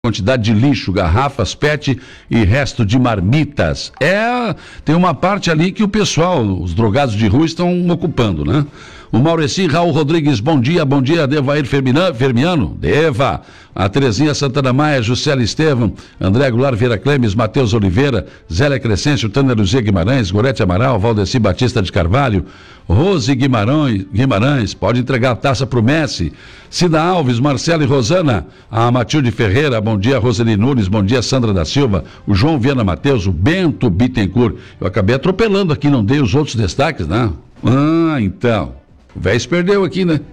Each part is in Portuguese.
quantidade de lixo, garrafas, PET e resto de marmitas. Tem uma parte ali que o pessoal, os drogados de rua estão ocupando, né? O Maureci Raul Rodrigues, bom dia, Devair Fermiano, Deva, a Terezinha Santana Maia, Juscelia Estevam, André Goulart Vieira Clemes, Matheus Oliveira, Zélia Crescêncio, Tânia Luzia Guimarães, Gorete Amaral, Valdeci Batista de Carvalho, Rose Guimarães, pode entregar a taça pro Messi, Cida Alves, Marcelo e Rosana, a Matilde Ferreira, bom dia, Roseli Nunes, bom dia, Sandra da Silva, o João Viana Mateus, o Bento Bittencourt. Eu acabei atropelando aqui, não dei os outros destaques, né? Então... O Vez perdeu aqui, né?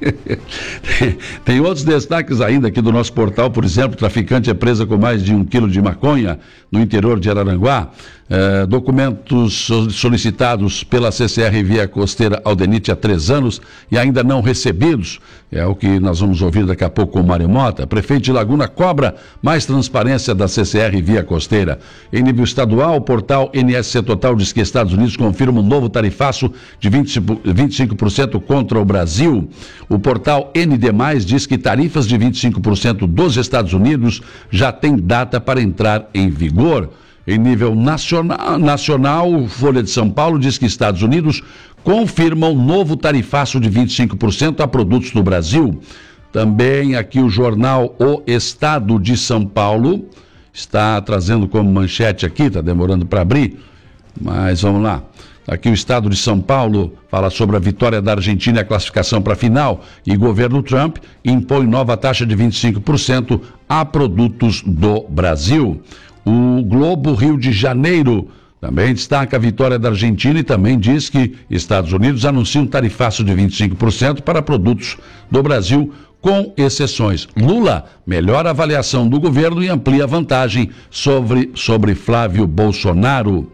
Tem outros destaques ainda aqui do nosso portal, por exemplo, traficante é presa com mais de 1 quilo de maconha no interior de Araranguá. Documentos solicitados pela CCR Via Costeira ao DENIT há 3 anos e ainda não recebidos. É o que nós vamos ouvir daqui a pouco com o Mário Mota. Prefeito de Laguna cobra mais transparência da CCR Via Costeira. Em nível estadual, o portal NSC Total diz que Estados Unidos confirma um novo tarifaço de 25% contra o Brasil. O portal ND+, diz que tarifas de 25% dos Estados Unidos já têm data para entrar em vigor. Em nível nacional, Folha de São Paulo diz que Estados Unidos confirmam novo tarifaço de 25% a produtos do Brasil. Também aqui o jornal O Estado de São Paulo está trazendo como manchete aqui, está demorando para abrir, mas vamos lá. Aqui o Estado de São Paulo fala sobre a vitória da Argentina e a classificação para a final. E governo Trump impõe nova taxa de 25% a produtos do Brasil. O Globo Rio de Janeiro também destaca a vitória da Argentina e também diz que Estados Unidos anuncia um tarifaço de 25% para produtos do Brasil, com exceções. Lula melhora a avaliação do governo e amplia a vantagem sobre Flávio Bolsonaro.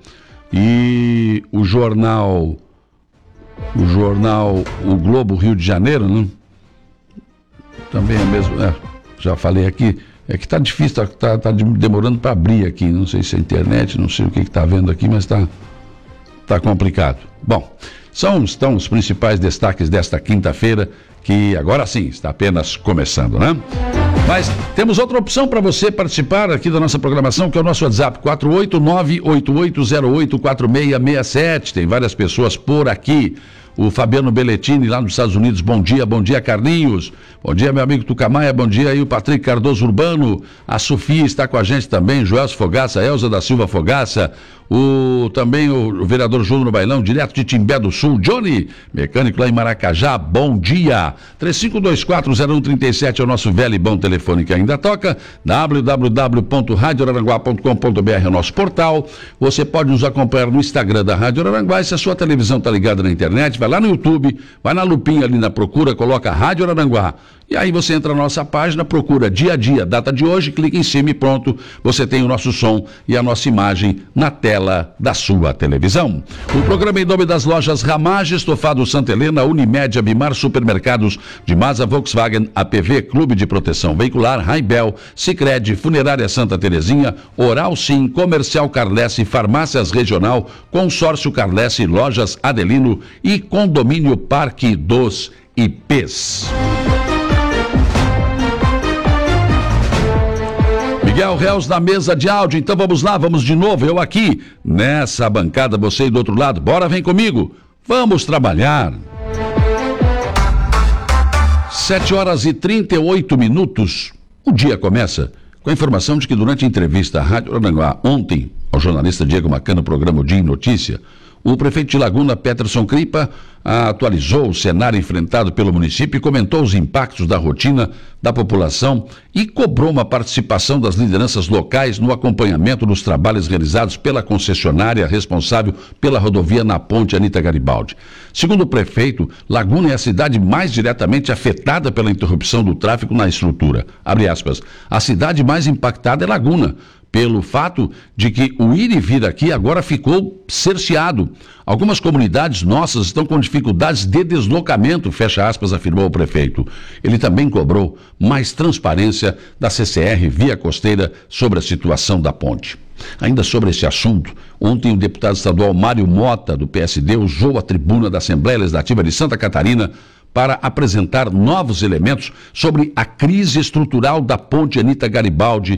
E o jornal O Globo Rio de Janeiro, né? Também é mesmo, já falei aqui, é que tá difícil, tá demorando para abrir aqui, não sei se é internet, não sei o que tá vendo aqui, mas tá complicado. Bom, estão os principais destaques desta quinta-feira, que agora sim está apenas começando, né? Mas temos outra opção para você participar aqui da nossa programação, que é o nosso WhatsApp, 489-8808-4667. Tem várias pessoas por aqui. O Fabiano Belletini, lá nos Estados Unidos, bom dia, Carlinhos. Bom dia, meu amigo Tucamaia, bom dia aí o Patrick Cardoso Urbano. A Sofia está com a gente também, Joelso Fogaça, Elza da Silva Fogaça. Também o vereador Júlio no Bailão, direto de Timbé do Sul, Johnny, mecânico lá em Maracajá, bom dia. 35240137 é o nosso velho e bom telefone que ainda toca, www.radioararanguá.com.br é o nosso portal. Você pode nos acompanhar no Instagram da Rádio Araranguá, e se a sua televisão está ligada na internet, vai lá no YouTube, vai na lupinha ali na procura, coloca Rádio Araranguá. E aí você entra na nossa página, procura dia a dia, data de hoje, clica em cima e pronto, você tem o nosso som e a nossa imagem na tela da sua televisão. O programa em nome das lojas Ramage, Estofado Santa Helena, Unimed, Abimar, Supermercados de Mazda, Volkswagen, APV, Clube de Proteção Veicular, Raibel, Sicredi, Funerária Santa Terezinha, Oral Sim, Comercial Carlesse, Farmácias Regional, Consórcio Carlesse, Lojas Adelino e Condomínio Parque dos IPs. Miguel Reus na mesa de áudio, então vamos lá, vamos de novo, eu aqui, nessa bancada, você aí do outro lado, bora, vem comigo, vamos trabalhar. 7h38, o dia começa com a informação de que durante a entrevista à Rádio Araranguá ontem, ao jornalista Diego Macan no programa O Dia em Notícia, o prefeito de Laguna, Peterson Cripa, atualizou o cenário enfrentado pelo município e comentou os impactos da rotina da população e cobrou uma participação das lideranças locais no acompanhamento dos trabalhos realizados pela concessionária responsável pela rodovia na ponte Anita Garibaldi. Segundo o prefeito, Laguna é a cidade mais diretamente afetada pela interrupção do tráfego na estrutura. Abre aspas, a cidade mais impactada é Laguna, pelo fato de que o ir e vir aqui agora ficou cerceado. Algumas comunidades nossas estão com dificuldades de deslocamento, fecha aspas, afirmou o prefeito. Ele também cobrou mais transparência da CCR Via Costeira sobre a situação da ponte. Ainda sobre esse assunto, ontem o deputado estadual Mário Mota, do PSD, usou a tribuna da Assembleia Legislativa de Santa Catarina para apresentar novos elementos sobre a crise estrutural da ponte Anita Garibaldi